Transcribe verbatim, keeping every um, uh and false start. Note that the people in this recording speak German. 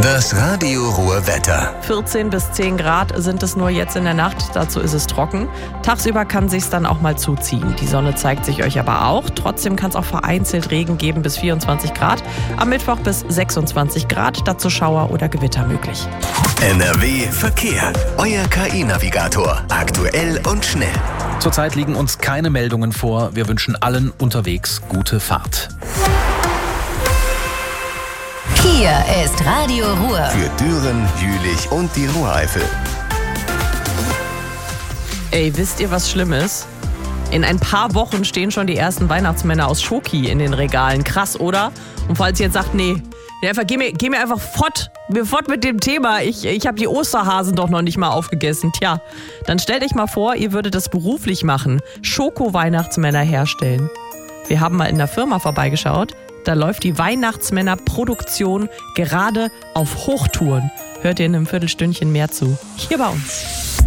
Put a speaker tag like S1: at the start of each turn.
S1: Das Radio Ruhr Wetter.
S2: vierzehn bis zehn Grad sind es nur jetzt in der Nacht, dazu ist es trocken. Tagsüber kann sich's dann auch mal zuziehen. Die Sonne zeigt sich euch aber auch. Trotzdem kann es auch vereinzelt Regen geben bis vierundzwanzig Grad. Am Mittwoch bis sechsundzwanzig Grad, dazu Schauer oder Gewitter möglich.
S1: N R W Verkehr. Euer K I-Navigator. Aktuell und schnell.
S3: Zurzeit liegen uns keine Meldungen vor. Wir wünschen allen unterwegs gute Fahrt.
S4: Hier ist Radio Ruhr.
S1: Für Düren, Jülich und die Ruhreifel.
S2: Ey, wisst ihr, was schlimm ist? In ein paar Wochen stehen schon die ersten Weihnachtsmänner aus Schoki in den Regalen. Krass, oder? Und falls ihr jetzt sagt, nee, einfach, geh, mir, geh mir einfach fort, mir fort mit dem Thema. Ich, ich habe die Osterhasen doch noch nicht mal aufgegessen. Tja, dann stellt euch mal vor, ihr würdet das beruflich machen. Schoko-Weihnachtsmänner herstellen. Wir haben mal in der Firma vorbeigeschaut. Da läuft die Weihnachtsmänner-Produktion gerade auf Hochtouren. Hört ihr in einem Viertelstündchen mehr zu. Hier bei uns.